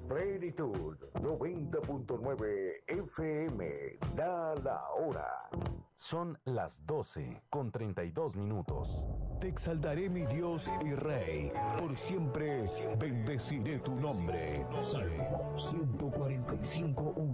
Plenitud 90.9 FM. Da la hora. Son las 12:32. Te exaltaré, mi Dios y Rey, por siempre bendeciré tu nombre. Salmo 145:1.